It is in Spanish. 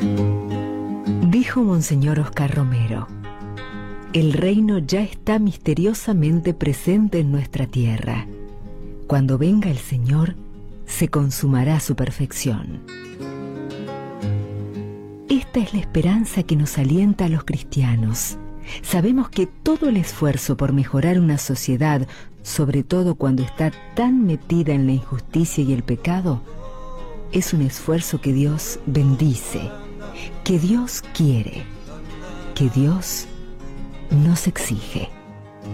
Dijo Monseñor Oscar Romero: el reino ya está misteriosamente presente en nuestra tierra. Cuando venga el Señor, se consumará su perfección. Esta es la esperanza que nos alienta a los cristianos. Sabemos que todo el esfuerzo por mejorar una sociedad, sobre todo cuando está tan metida en la injusticia y el pecado, es un esfuerzo que Dios bendice, que Dios quiere, que Dios nos exige.